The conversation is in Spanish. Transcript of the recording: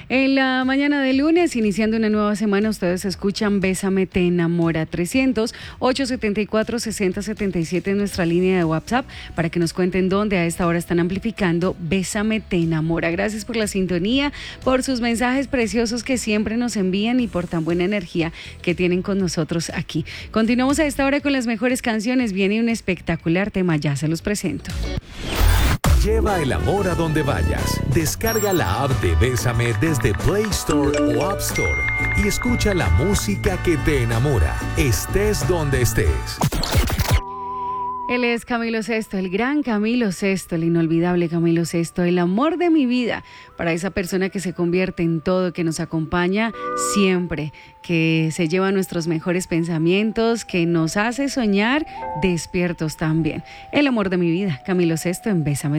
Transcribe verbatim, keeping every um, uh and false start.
En la mañana de lunes, iniciando una nueva semana, ustedes escuchan Bésame te enamora. Trescientos, ochocientos setenta y cuatro, sesenta setenta y siete en nuestra línea de WhatsApp para que nos cuenten dónde a esta hora están amplificando Bésame te enamora. Gracias por la sintonía, por sus mensajes preciosos que siempre nos envían y por tan buena energía que tienen con nosotros aquí. Continuamos a esta hora con las mejores canciones. Viene un espectacular tema, ya se los presento. Lleva el amor a donde vayas. Descarga la app de Bésame desde Play Store o App Store y escucha la música que te enamora, estés donde estés. Él es Camilo Sesto, el gran Camilo Sesto, el inolvidable Camilo Sesto, el amor de mi vida, para esa persona que se convierte en todo, que nos acompaña siempre, que se lleva nuestros mejores pensamientos, que nos hace soñar despiertos también. El amor de mi vida, Camilo Sesto en Bésame.